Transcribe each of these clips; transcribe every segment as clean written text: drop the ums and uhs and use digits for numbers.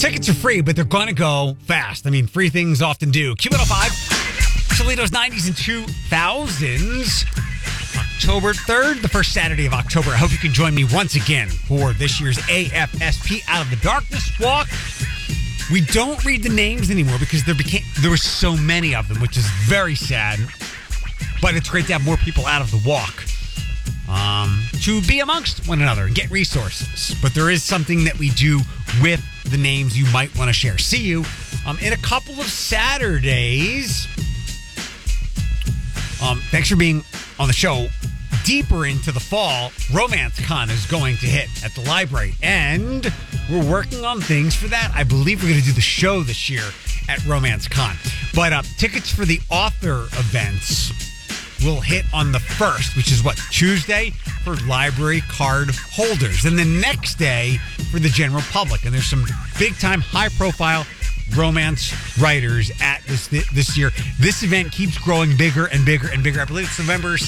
Tickets are free, but they're going to go fast. I mean, free things often do. Q105, Toledo's 90s and 2000s. October 3rd, the first Saturday of October. I hope you can join me once again for this year's AFSP Out of the Darkness Walk. We don't read the names anymore because there were so many of them, which is very sad. But it's great to have more people out of the walk to be amongst one another and get resources. But there is something that we do with the names you might want to share. See you in a couple of Saturdays. Thanks for being on the show. Deeper into the fall, Romance Con is going to hit at the library, and we're working on things for that. I believe we're going to do the show this year at Romance Con. But tickets for the author events will hit on the 1st, which is Tuesday for library card holders, and the next day for the general public. And there's some big-time, high-profile romance writers at this year. This event keeps growing bigger and bigger and bigger. I believe it's November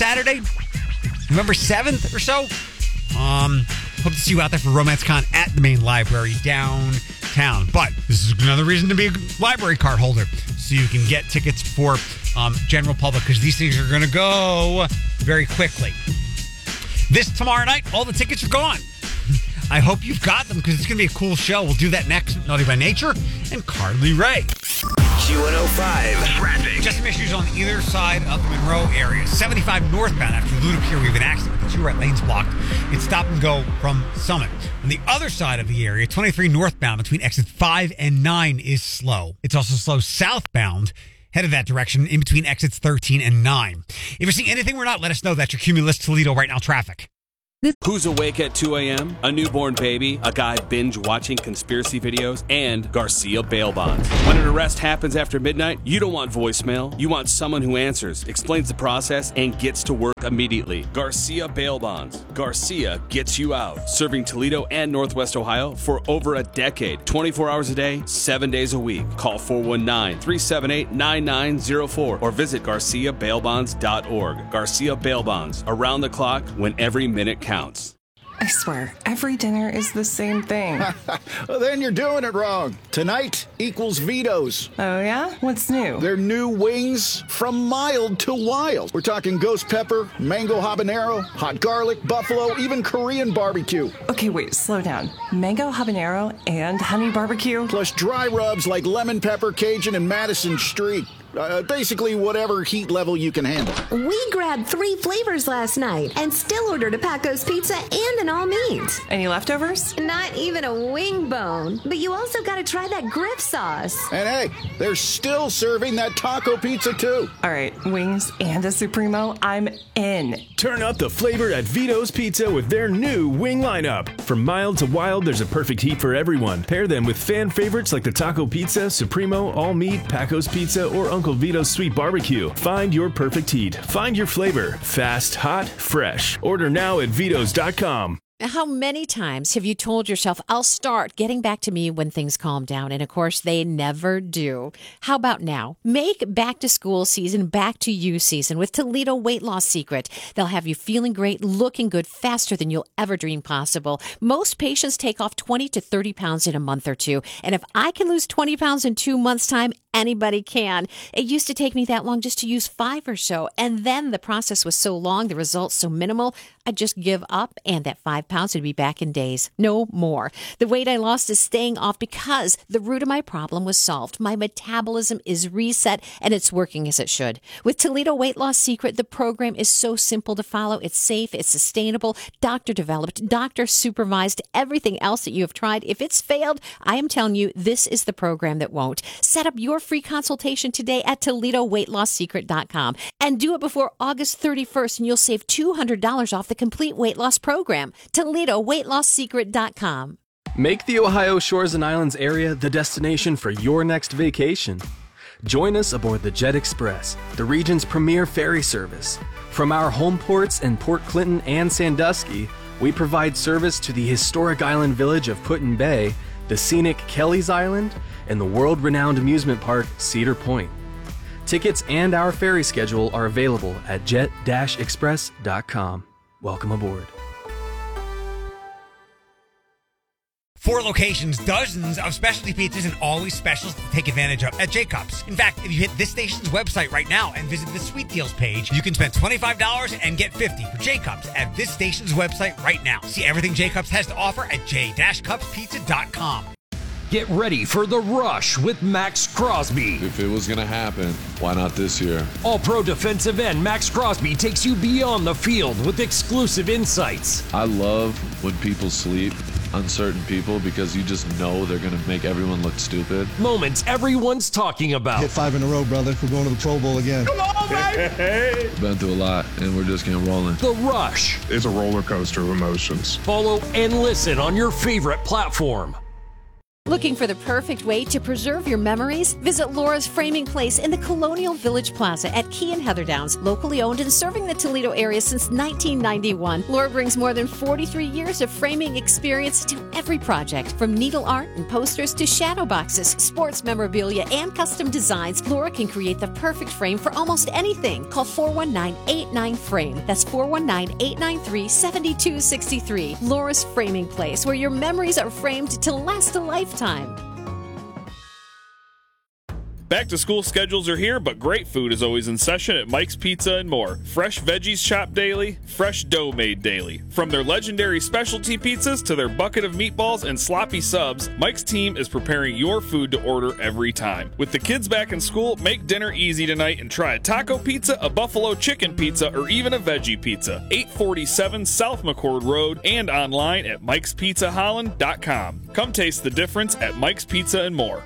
7th or so. Hope to see you out there for Romance Con at the main library downtown. But this is another reason to be a library card holder, so you can get tickets for general public, because these things are going to go very quickly. This tomorrow night, all the tickets are gone. I hope you've got them, because it's going to be a cool show. We'll do that next. Naughty by Nature and Carly Rae. Q105 traffic. Just some issues on either side of the Monroe area. 75 northbound after Luna Pier, we have an accident with the 2 right lanes blocked. It's stop and go from Summit. On the other side of the area, 23 northbound between exits 5 and 9 is slow. It's also slow southbound, headed that direction in between exits 13 and 9. If you're seeing anything we're not, let us know. That's your Cumulus Toledo Right Now traffic. Who's awake at 2 a.m.? A newborn baby, a guy binge-watching conspiracy videos, and Garcia bail bonds. When an arrest happens after midnight, you don't want voicemail. You want someone who answers, explains the process, and gets to work immediately. Garcia bail bonds. Garcia gets you out. Serving Toledo and Northwest Ohio for over a decade. 24 hours a day, 7 days a week. Call 419-378-9904 or visit GarciaBailBonds.org. Garcia Bail Bonds. Around the clock, when every minute counts. I swear, every dinner is the same thing. Well, then you're doing it wrong. Tonight equals Vito's. Oh, yeah? What's new? Their new wings, from mild to wild. We're talking ghost pepper, mango habanero, hot garlic, buffalo, even Korean barbecue. Okay, wait, slow down. Mango habanero and honey barbecue? Plus dry rubs like lemon pepper, Cajun, and Madison Street. Basically, whatever heat level you can handle. We grabbed 3 flavors last night and still ordered a Paco's pizza and an all-meat. Any leftovers? Not even a wing bone. But you also got to try that Griff sauce. And hey, they're still serving that taco pizza, too. All right, wings and a Supremo, I'm in. Turn up the flavor at Vito's Pizza with their new wing lineup. From mild to wild, there's a perfect heat for everyone. Pair them with fan favorites like the taco pizza, Supremo, all-meat, Paco's Pizza, or Uncle Vito's Sweet Barbecue. Find your perfect heat. Find your flavor. Fast, hot, fresh. Order now at Vitos.com. How many times have you told yourself, I'll start getting back to me when things calm down? And of course, they never do. How about now? Make back to school season back to you season with Toledo Weight Loss Secret. They'll have you feeling great, looking good faster than you'll ever dream possible. Most patients take off 20 to 30 pounds in a month or two. And if I can lose 20 pounds in 2 months' time, anybody can. It used to take me that long just to use 5 or so. And then the process was so long, the results so minimal, I'd just give up, and that 5 pounds would be back in days. No more. The weight I lost is staying off because the root of my problem was solved. My metabolism is reset, and it's working as it should. With Toledo Weight Loss Secret, the program is so simple to follow. It's safe, it's sustainable, doctor-developed, doctor-supervised, everything else that you have tried. If it's failed, I am telling you, this is the program that won't. Set up your free consultation today at ToledoWeightLossSecret.com and do it before August 31st, and you'll save $200 off the complete weight loss program. ToledoWeightLossSecret.com. Make the Ohio Shores and Islands area the destination for your next vacation. Join us aboard the Jet Express, the region's premier ferry service. From our home ports in Port Clinton and Sandusky, we provide service to the historic island village of Put-in-Bay, the scenic Kelly's Island, and the world-renowned amusement park Cedar Point. Tickets and our ferry schedule are available at jet-express.com. Welcome aboard. 4 locations, dozens of specialty pizzas, and always specials to take advantage of at Jacobs. In fact, if you hit this station's website right now and visit the Sweet Deals page, you can spend $25 and get $50 for Jacobs at this station's website right now. See everything Jacobs has to offer at j-cupspizza.com. Get ready for the rush with Max Crosby. If it was going to happen, why not this year? All-Pro defensive end Max Crosby takes you beyond the field with exclusive insights. I love when people sleep on certain people because you just know they're going to make everyone look stupid. Moments everyone's talking about. Hit 5 in a row, brother. We're going to the Pro Bowl again. Come on, baby! Been through a lot, and we're just getting rolling. The Rush. It's a roller coaster of emotions. Follow and listen on your favorite platform. Looking for the perfect way to preserve your memories? Visit Laura's Framing Place in the Colonial Village Plaza at Key and Heatherdowns. Locally owned and serving the Toledo area since 1991, Laura brings more than 43 years of framing experience to every project. From needle art and posters to shadow boxes, sports memorabilia, and custom designs, Laura can create the perfect frame for almost anything. Call 419-89-FRAME. That's 419-893-7263. Laura's Framing Place, where your memories are framed to last a lifetime. Back to school schedules are here, but great food is always in session at Mike's Pizza and More. Fresh veggies chopped daily, fresh dough made daily. From their legendary specialty pizzas to their bucket of meatballs and sloppy subs, Mike's team is preparing your food to order every time. With the kids back in school, make dinner easy tonight and try a taco pizza, a buffalo chicken pizza, or even a veggie pizza. 847 South McCord Road and online at mikespizzaholland.com. Come taste the difference at Mike's Pizza and More.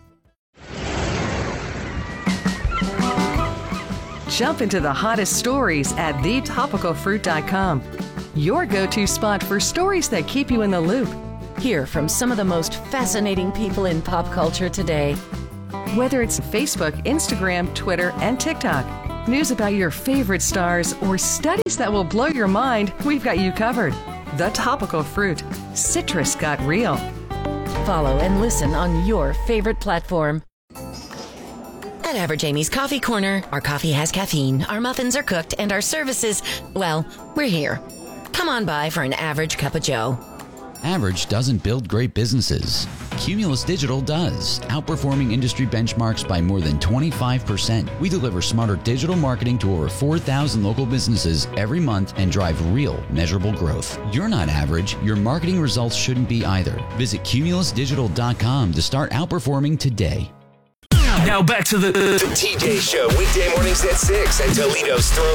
Jump into the hottest stories at thetopicalfruit.com. Your go-to spot for stories that keep you in the loop. Hear from some of the most fascinating people in pop culture today. Whether it's Facebook, Instagram, Twitter, and TikTok, news about your favorite stars, or studies that will blow your mind, we've got you covered. The Topical Fruit. Citrus got real. Follow and listen on your favorite platform. At Average Amy's Coffee Corner, our coffee has caffeine, our muffins are cooked, and our services, well, we're here. Come on by for an average cup of joe. Average doesn't build great businesses. Cumulus Digital does, outperforming industry benchmarks by more than 25%. We deliver smarter digital marketing to over 4,000 local businesses every month and drive real, measurable growth. You're not average. Your marketing results shouldn't be either. Visit cumulusdigital.com to start outperforming today. Now back to the TJ Show, weekday mornings at 6 at Toledo's Throw